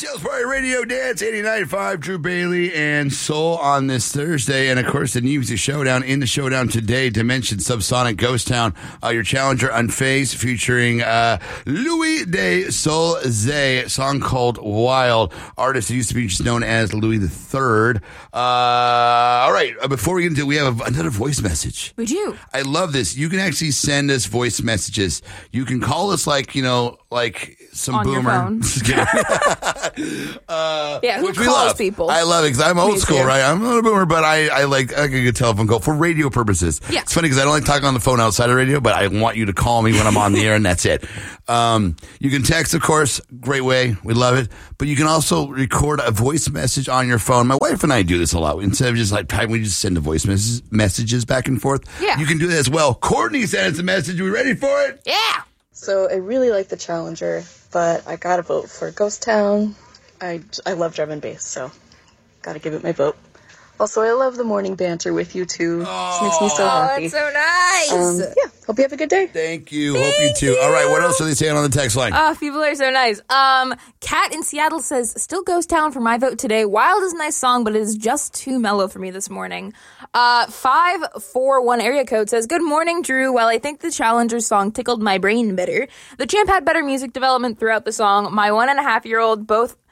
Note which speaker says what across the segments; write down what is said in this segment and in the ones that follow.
Speaker 1: Salisbury Radio Dance 89.5, Drew Bailey and Soul on this Thursday. And, of course, the Music Showdown. In the showdown today, Dimension Subsonic Ghost Town. Your challenger, Unfazed, featuring Louis de Sol Zay, song called Wild. Artist who used to be just known as Louis III. All right, before we get into it, we have another voice message.
Speaker 2: We do.
Speaker 1: I love this. You can actually send us voice messages. You can call us like some
Speaker 2: on
Speaker 1: boomer.
Speaker 2: Your phone.
Speaker 1: Just kidding.
Speaker 2: Who
Speaker 1: which we
Speaker 2: calls
Speaker 1: love.
Speaker 2: people?
Speaker 1: I love it because I'm old
Speaker 2: Me
Speaker 1: school,
Speaker 2: too.
Speaker 1: right? I'm not a boomer, but I like a good telephone call for radio purposes.
Speaker 2: Yeah.
Speaker 1: It's funny because I don't like talking on the phone outside of radio, but I want you to call me when I'm on the air, and that's it. You can text, of course. Great way. We love it. But you can also record a voice message on your phone. My wife and I do this a lot. Instead of just like typing, we just send the voice messages back and forth.
Speaker 2: Yeah.
Speaker 1: You can do that as well. Courtney sent us a message. We ready for it?
Speaker 2: Yeah.
Speaker 3: So I really like the Challenger, but I gotta vote for Ghost Town. I love drum and bass, so gotta give it my vote. Also, I love the morning banter with you two. This makes me so happy.
Speaker 2: It's so nice.
Speaker 3: Yeah, hope you have a good day.
Speaker 1: Thank you. Hope you too. All right, what else are they saying on the text line?
Speaker 2: People are so nice. Kat in Seattle says, still Ghost Town for my vote today. Wild is a nice song, but it is just too mellow for me this morning. 541 area code says, good morning, Drew. While I think the Challenger's song tickled my brain better, the Champ had better music development throughout the song. My 1.5-year-old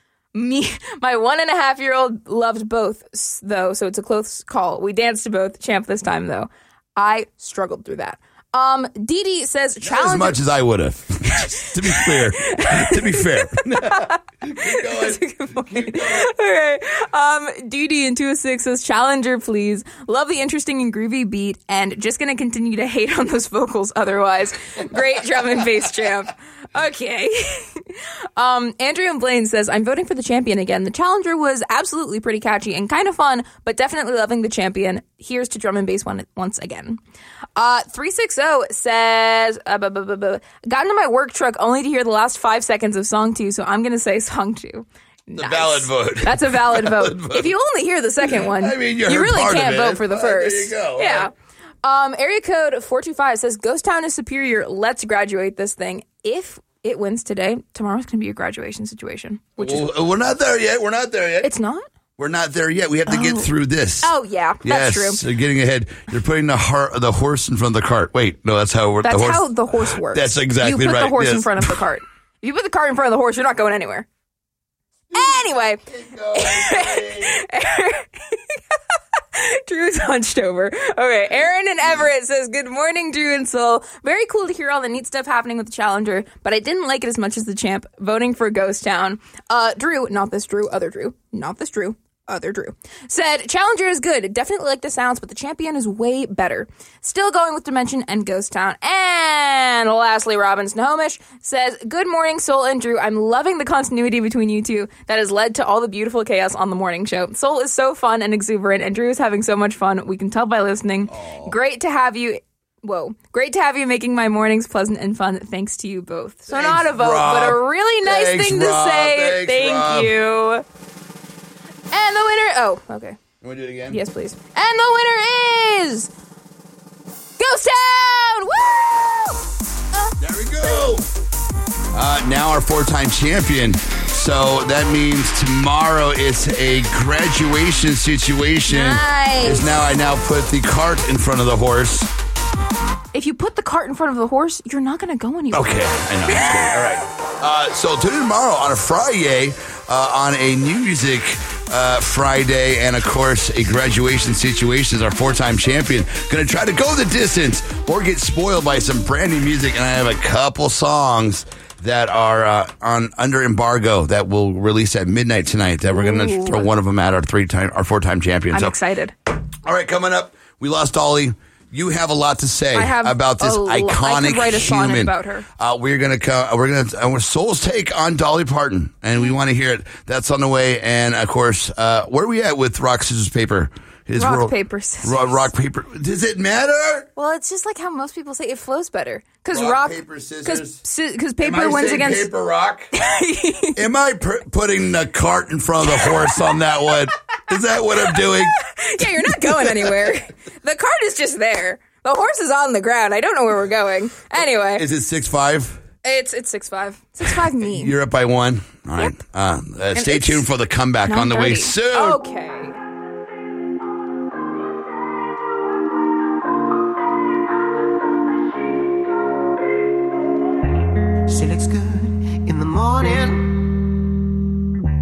Speaker 2: loved both, though, so it's a close call. We danced to both. Champ this time, though. I struggled through that. Dee Dee says,
Speaker 1: Not as much as I would have. To be fair. Keep going.
Speaker 2: That's a good point. All right. Dee Dee in 206 says, Challenger, please. Love the interesting and groovy beat, and just going to continue to hate on those vocals otherwise. Great drum and bass, Champ. Okay. Andrew and Blaine says, I'm voting for the Champion again. The Challenger was absolutely pretty catchy and kind of fun, but definitely loving the Champion. Here's to drum and bass once again. 360 says, got into my work truck only to hear the last 5 seconds of song 2, so I'm going to say song 2.
Speaker 1: Nice. A valid vote.
Speaker 2: That's a valid vote. If you only hear the second one,
Speaker 1: I mean, you
Speaker 2: really
Speaker 1: part
Speaker 2: can't
Speaker 1: of it.
Speaker 2: vote for the first.
Speaker 1: There you go.
Speaker 2: Yeah. Area code 425 says, Ghost Town is superior. Let's graduate this thing. If it wins today, tomorrow's going to be a graduation situation.
Speaker 1: We're not there yet.
Speaker 2: It's not?
Speaker 1: We're not there yet. We have to get through this.
Speaker 2: Oh, yeah. That's true.
Speaker 1: So getting ahead. You're putting the horse in front of the cart. Wait, no, that's how
Speaker 2: how the horse works.
Speaker 1: That's exactly
Speaker 2: right. You put
Speaker 1: right.
Speaker 2: the horse
Speaker 1: Yes.
Speaker 2: in front of the cart. If you put the cart in front of the horse, you're not going anywhere. Anyway. Drew's hunched over. Okay, Aaron and Everett says, good morning, Drew and Soul. Very cool to hear all the neat stuff happening with the Challenger, but I didn't like it as much as the Champ. Voting for Ghost Town. Drew, not this Drew, other Drew. Not this Drew. Other Drew said, Challenger is good. Definitely like the sounds, but the Champion is way better. Still going with Dimension and Ghost Town. And lastly, Robin Snohomish says, good morning, Soul and Drew. I'm loving the continuity between you two that has led to all the beautiful chaos on the morning show. Soul is so fun and exuberant, and Drew is having so much fun. We can tell by listening. Aww. Great to have you making my mornings pleasant and fun. Thanks to you both. So not a vote,
Speaker 1: Rob.
Speaker 2: but a really nice thing to say. Thank you. And the winner... Oh, okay.
Speaker 1: You want to do it again?
Speaker 2: Yes, please. And the winner is... Ghost Town! Woo!
Speaker 1: There we go. Now our 4-time champion. So that means tomorrow it's a graduation situation.
Speaker 2: Nice.
Speaker 1: I now put the cart in front of the horse.
Speaker 2: If you put the cart in front of the horse, you're not going to go anywhere.
Speaker 1: Okay, I know. That's good. All right. So tune in tomorrow on a Friday on a music Friday, and of course a graduation situation as our 4-time champion. Going to try to go the distance or get spoiled by some brand new music, and I have a couple songs that are under embargo that will release at midnight tonight. That we're going to throw one of them at our 4-time champion.
Speaker 2: I'm excited.
Speaker 1: All right, coming up, we lost Dolly. You have a lot to say about this iconic
Speaker 2: I could write a sonnet
Speaker 1: human.
Speaker 2: about her.
Speaker 1: We're gonna Soul's take on Dolly Parton, and we want to hear it. That's on the way. And of course, where are we at with rock, scissors, paper?
Speaker 2: Paper, scissors.
Speaker 1: Rock, paper. Does it matter?
Speaker 2: Well, it's just like how most people say it flows better. Because
Speaker 1: paper, scissors.
Speaker 2: Because paper wins against
Speaker 1: paper, rock. Am I putting the cart in front of the horse on that one? Is that what I'm doing?
Speaker 2: Yeah, you're not going anywhere. The cart is just there. The horse is on the ground. I don't know where we're going. Anyway.
Speaker 1: Is it 6'5"?
Speaker 2: It's 6-5. 6-5 me.
Speaker 1: You're up by 1. All right. Stay tuned for the comeback on the way
Speaker 2: 9:30.
Speaker 1: soon.
Speaker 2: Okay.
Speaker 4: She looks good in the morning.